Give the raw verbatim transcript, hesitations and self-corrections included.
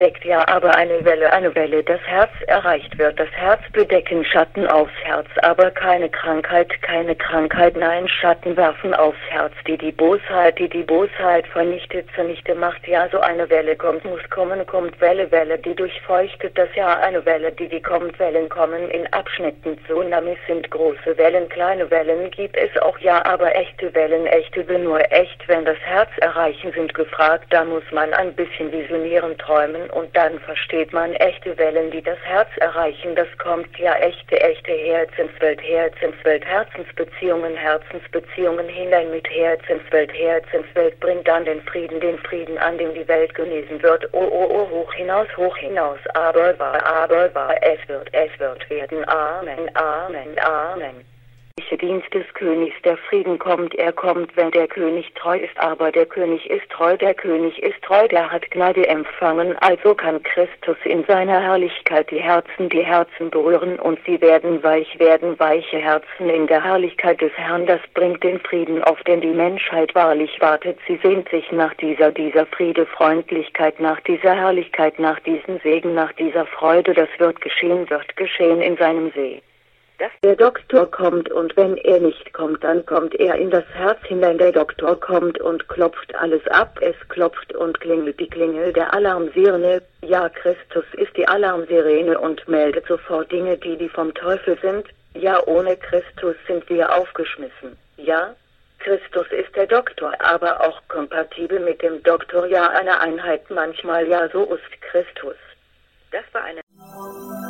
Deckt ja aber eine Welle, eine Welle, das Herz erreicht wird. Das Herz bedecken Schatten aufs Herz, aber keine Krankheit, keine Krankheit, nein, Schatten werfen aufs Herz, die die Bosheit, die die Bosheit vernichtet, zunichte macht. Ja, so eine Welle kommt, muss kommen, kommt Welle, Welle, die durchfeuchtet das Jahr, eine Welle, die die kommt, Wellen kommen in Abschnitten. Tsunamis sind große Wellen, kleine Wellen gibt es auch, ja, aber echte Wellen, echte, nur echt, wenn das Herz erreichen, sind gefragt, da muss man ein bisschen visionieren, träumen. Und dann versteht man echte Wellen, die das Herz erreichen. Das kommt ja echte, echte Herzenswelt, Herzenswelt, Herzensbeziehungen, Herzensbeziehungen hinein mit Herzenswelt, Herzenswelt bringt dann den Frieden, den Frieden, an dem die Welt genesen wird. Oh, oh, oh, hoch hinaus, hoch hinaus. Aber war, aber war, es wird, es wird werden. Amen, Amen, Amen. Dienst des Königs, der Frieden kommt, er kommt, wenn der König treu ist, aber der König ist treu, der König ist treu, der hat Gnade empfangen, also kann Christus in seiner Herrlichkeit die Herzen, die Herzen berühren und sie werden weich, werden weiche Herzen in der Herrlichkeit des Herrn, das bringt den Frieden auf, denn die Menschheit wahrlich wartet, sie sehnt sich nach dieser, dieser Friede, Freundlichkeit, nach dieser Herrlichkeit, nach diesem Segen, nach dieser Freude, das wird geschehen, wird geschehen in seinem See. Dass der Doktor kommt und wenn er nicht kommt, dann kommt er in das Herz hinein. Der Doktor kommt und klopft alles ab, es klopft und klingelt die Klingel der Alarmsirene. Ja, Christus ist die Alarmsirene und meldet sofort Dinge, die die vom Teufel sind. Ja, ohne Christus sind wir aufgeschmissen. Ja, Christus ist der Doktor, aber auch kompatibel mit dem Doktor, ja, eine Einheit manchmal, ja, so ist Christus. Das war eine